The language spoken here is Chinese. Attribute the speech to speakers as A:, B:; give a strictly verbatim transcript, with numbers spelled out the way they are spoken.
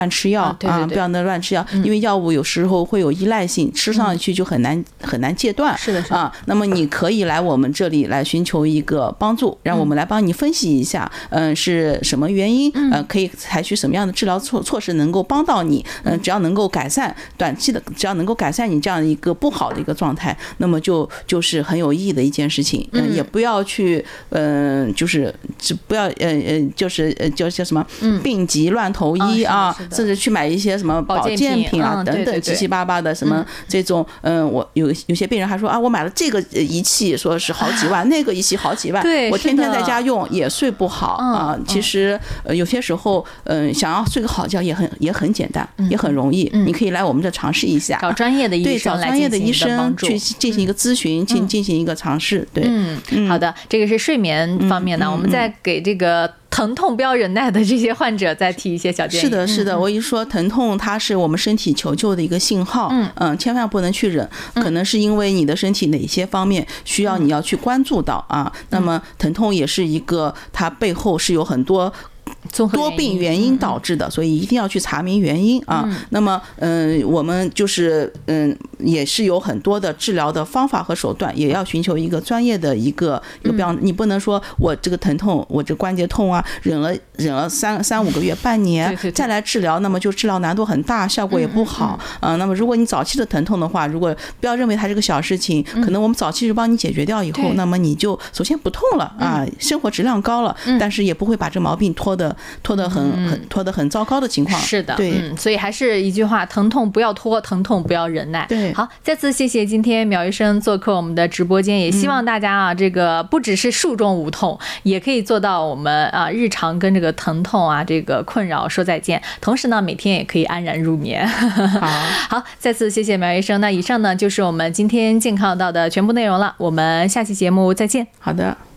A: 乱吃药
B: 啊, 对对对
A: 啊，不要能乱吃药、嗯，因为药物有时候会有依赖性，吃上去就很难、嗯、很难戒断。
B: 是的，是的
A: 啊。那么你可以来我们这里来寻求一个帮助，让我们来帮你分析一下，嗯，是什么原因，嗯、呃，可以采取什么样的治疗措措施能够帮到你，嗯、呃，只要能够改善短期的，只要能够改善你这样一个不好的一个状态，那么就就是很有意义的一件事情。嗯、呃，也不要去，嗯、呃，就是不要，呃呃，就是呃叫叫什么，病急乱投医啊。
B: 哦，
A: 甚至去买一些什么保健品啊等等七七八八的什么这种，嗯，我有有些病人还说啊，我买了这个仪器说是好几万，那个仪器好几万，我天天在家用也睡不好啊。其实呃有些时候，嗯，想要睡个好觉也很也很简单，也很容易，你可以来我们这尝试一下，
B: 找专业的医生，
A: 对，找专业的医生去进行一个咨询，进进行一个尝试。对，
B: 嗯，好的，这个是睡眠方面的，我们再给这个疼痛不要忍耐的这些患者再提一些小建议。
A: 是的，是的，我一说疼痛，它是我们身体求救的一个信号，嗯嗯，千万不能去忍，可能是因为你的身体哪些方面需要你要去关注到啊。那么疼痛也是一个，它背后是有很多多病原因导致的，所以一定要去查明原因啊。那么，嗯，我们就是嗯，也是有很多的治疗的方法和手段，也要寻求一个专业的一个一个标准。你不能说我这个疼痛，我这关节痛啊，忍了忍了三三五个月、半年再来治疗，那么就治疗难度很大，效果也不好啊。那么，如果你早期的疼痛的话，如果不要认为它是个小事情，可能我们早期就帮你解决掉以后，那么你就首先不痛了啊，生活质量高了，但是也不会把这毛病拖得拖得很很拖得很糟糕的情况。
B: 是的，
A: 对，
B: 嗯，所以还是一句话，疼痛不要拖，疼痛不要忍耐。
A: 对，
B: 好，再次谢谢今天苗医生做客我们的直播间，也希望大家啊，这个不只是术中无痛，也可以做到我们啊日常跟这个疼痛啊这个困扰说再见，同时呢每天也可以安然入眠。
A: 好，
B: 好，再次谢谢苗医生。那以上呢就是我们今天健康到的全部内容了，我们下期节目再见。
A: 好的。